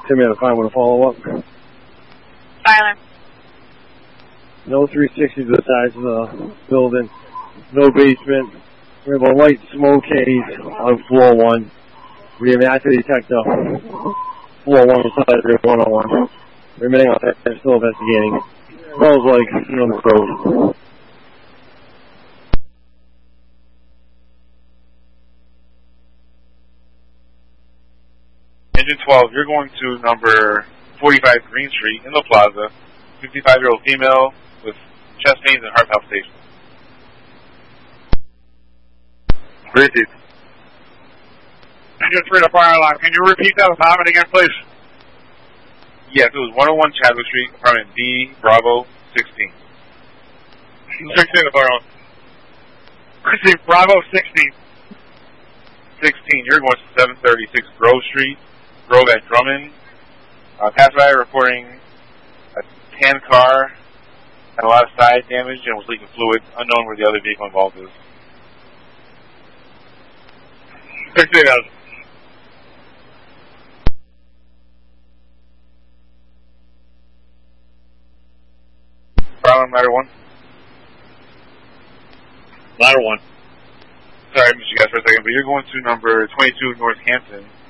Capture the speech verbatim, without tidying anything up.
Tim out of five with a follow-up. Tyler. No three sixty to the sides of the building. No basement. We have a light smoke haze on floor one. We have an active detector. Floor one inside of one oh one. Remaining on that, they're still investigating. Smells like, you know, the road. Engine twelve, you're going to number forty-five Green Street in the plaza. fifty-five-year-old female with chest pains and heart palpitations. Repeat. Engine three to fire alarm. Can you repeat that apartment again, please? Yes, it was one oh one Chadwick Street, apartment D, Bravo, sixteen. sixteen to fire alarm. Chrissy, Bravo, sixteen. sixteen, you're going to seven thirty-six Grove Street, Grove at Drummond. Uh, passerby reporting a tan car had a lot of side damage and was leaking fluid. Unknown where the other vehicle involved is. sixteen out. Problem, ladder one. Ladder one. Sorry, I missed you guys for a second, but you're going to number twenty-two Northampton.